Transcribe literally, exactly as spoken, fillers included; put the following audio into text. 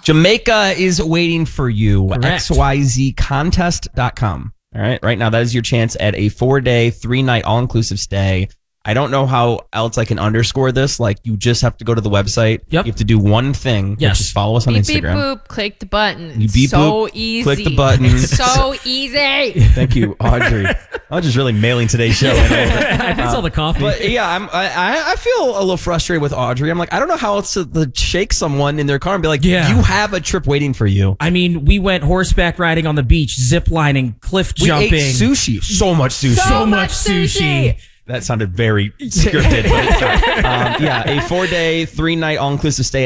Jamaica is waiting for you. Correct. X Y Z contest dot com. All right. Right now, that is your chance at a four-day, three-night, all-inclusive stay. I don't know how else I can underscore this. Like, you just have to go to the website. Yep. You have to do one thing, Yes. which is follow us on Beep, Instagram. beep, boop. Click the button. You beep, so boop, easy. click the button. So easy. Thank you, Audrey. I'm just really mailing today's show. I think it's all the coffee. But yeah, I'm, I I feel a little frustrated with Audrey. I'm like, I don't know how else to, to shake someone in their car and be like, Yeah. you have a trip waiting for you. I mean, we went horseback riding on the beach, zip lining, cliff We jumping. ate sushi. So much sushi. So, So much much sushi. sushi. That sounded very scripted. But it's not. Um, yeah, a four-day, three-night, all-inclusive stay